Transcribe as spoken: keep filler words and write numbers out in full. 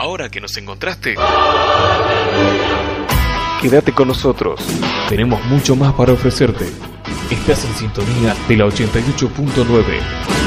ahora que nos encontraste, quédate con nosotros. Tenemos mucho más para ofrecerte. Estás en sintonía de la ochenta y ocho punto nueve.